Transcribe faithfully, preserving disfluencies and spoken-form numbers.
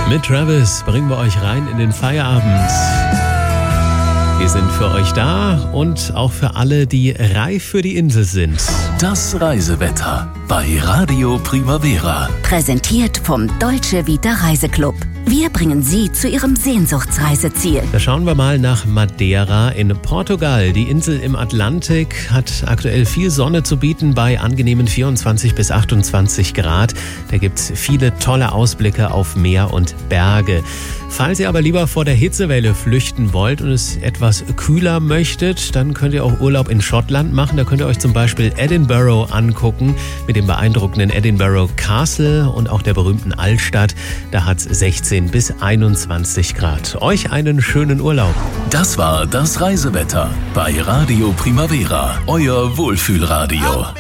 Mit Travis bringen wir euch rein in den Feierabend. Wir sind für euch da und auch für alle, die reif für die Insel sind. Das Reisewetter bei Radio Primavera. Präsentiert vom Dolce Vita Reiseclub. Wir bringen Sie zu Ihrem Sehnsuchtsreiseziel. Da schauen wir mal nach Madeira in Portugal. Die Insel im Atlantik hat aktuell viel Sonne zu bieten bei angenehmen vierundzwanzig bis achtundzwanzig Grad. Da gibt es viele tolle Ausblicke auf Meer und Berge. Falls ihr aber lieber vor der Hitzewelle flüchten wollt und es etwas kühler möchtet, dann könnt ihr auch Urlaub in Schottland machen. Da könnt ihr euch zum Beispiel Edinburgh angucken mit dem beeindruckenden Edinburgh Castle und auch der berühmten Altstadt. Da hat es sechzehn bis einundzwanzig Grad. Euch einen schönen Urlaub. Das war das Reisewetter bei Radio Primavera, euer Wohlfühlradio.